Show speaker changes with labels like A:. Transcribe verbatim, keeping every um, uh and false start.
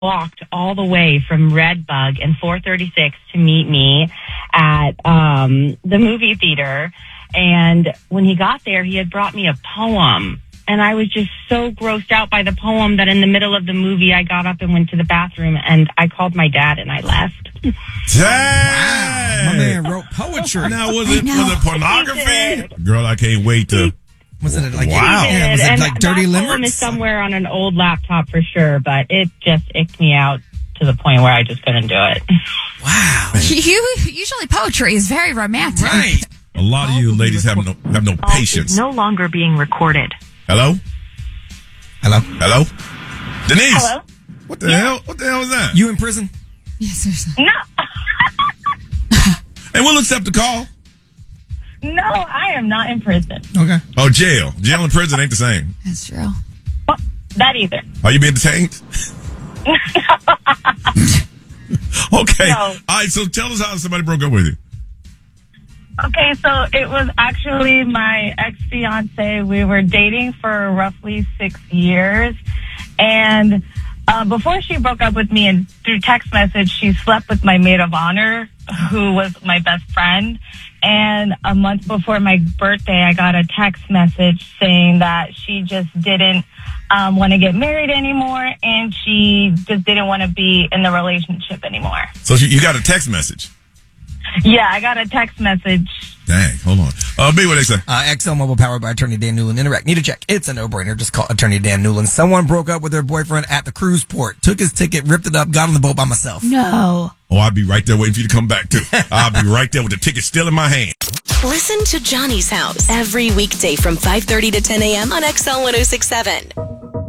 A: walked all the way from Redbug and four thirty-six to meet me at um, the movie theater. And when he got there, he had brought me a poem. And I was just so grossed out by the poem that in the middle of the movie, I got up and went to the bathroom and I called my dad and I left.
B: Dang!
C: Wow. My man wrote poetry.
B: Now, was it, was it pornography? Girl, I can't wait to...
C: Was it like,
B: wow.
C: yeah, was it
A: and
C: like dirty
A: that
C: limericks?
A: poem is somewhere on an old laptop for sure, but it just icked me out to the point where I just couldn't do it.
C: Wow.
D: You, usually poetry is very romantic.
C: Right.
B: A lot of you ladies have no have no patience.
E: No longer being recorded.
B: Hello?
C: Hello?
B: Hello? Denise?
A: Hello?
B: What the hell? What the hell is that?
C: You in prison?
D: Yes, seriously.
A: No.
B: And we'll accept the call.
A: No, I am not in prison.
C: Okay.
B: Oh, jail. Jail and prison ain't the same.
D: That's true.
A: That either.
B: Are you being detained? Okay.
A: No.
B: All right, so tell us how somebody broke up with you.
A: Okay, so it was actually my ex-fiance. We were dating for roughly six years. And uh, before she broke up with me and through text message, she slept with my maid of honor, who was my best friend. And a month before my birthday, I got a text message saying that she just didn't um, want to get married anymore, and she just didn't want to be in the relationship anymore.
B: So you got a text message.
A: Yeah, I got a text message.
B: Dang, hold on. Uh, B, what they say?
C: Uh, X L Mobile powered by Attorney Dan Newland. Interact. Need a check. It's a no-brainer. Just call Attorney Dan Newland. Someone broke up with their boyfriend at the cruise port, took his ticket, ripped it up, got on the boat by myself.
D: No.
B: Oh, I'll be right there waiting for you to come back, too. I'll be right there with the ticket still in my hand.
F: Listen to Johnny's House every weekday from five thirty to ten a.m. on X L one oh six point seven.